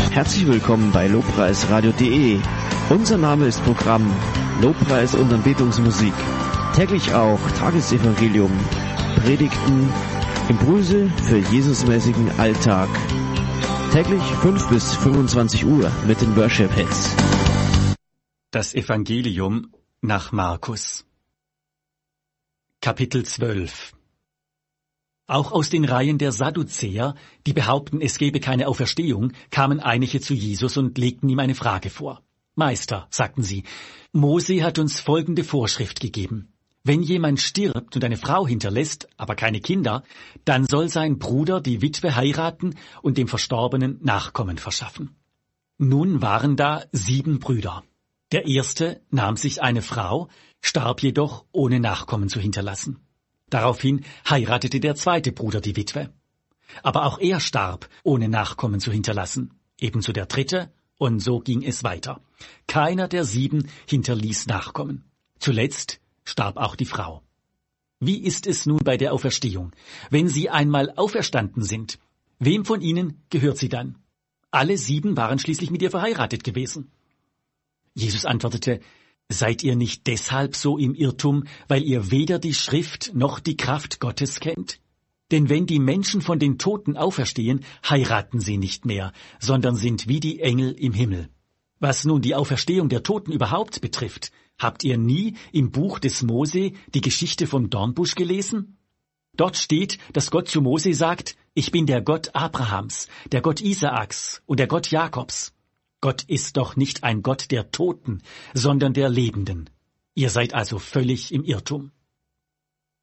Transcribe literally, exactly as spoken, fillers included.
Herzlich willkommen bei lobpreisradio punkt de. Unser Name ist Programm Lobpreis und Anbetungsmusik. Täglich auch Tagesevangelium, Predigten, Impulse für Jesusmäßigen Alltag. Täglich fünf bis fünfundzwanzig Uhr mit den Worship Hits. Das Evangelium nach Markus. Kapitel zwölf. Auch aus den Reihen der Sadduzäer, die behaupten, es gebe keine Auferstehung, kamen einige zu Jesus und legten ihm eine Frage vor. Meister, sagten sie, Mose hat uns folgende Vorschrift gegeben. Wenn jemand stirbt und eine Frau hinterlässt, aber keine Kinder, dann soll sein Bruder die Witwe heiraten und dem Verstorbenen Nachkommen verschaffen. Nun waren da sieben Brüder. Der erste nahm sich eine Frau, starb jedoch, ohne Nachkommen zu hinterlassen. Daraufhin heiratete der zweite Bruder die Witwe. Aber auch er starb, ohne Nachkommen zu hinterlassen. Ebenso der dritte, und so ging es weiter. Keiner der sieben hinterließ Nachkommen. Zuletzt starb auch die Frau. Wie ist es nun bei der Auferstehung? Wenn sie einmal auferstanden sind, wem von ihnen gehört sie dann? Alle sieben waren schließlich mit ihr verheiratet gewesen. Jesus antwortete, seid ihr nicht deshalb so im Irrtum, weil ihr weder die Schrift noch die Kraft Gottes kennt? Denn wenn die Menschen von den Toten auferstehen, heiraten sie nicht mehr, sondern sind wie die Engel im Himmel. Was nun die Auferstehung der Toten überhaupt betrifft, habt ihr nie im Buch des Mose die Geschichte vom Dornbusch gelesen? Dort steht, dass Gott zu Mose sagt, ich bin der Gott Abrahams, der Gott Isaaks und der Gott Jakobs. Gott ist doch nicht ein Gott der Toten, sondern der Lebenden. Ihr seid also völlig im Irrtum.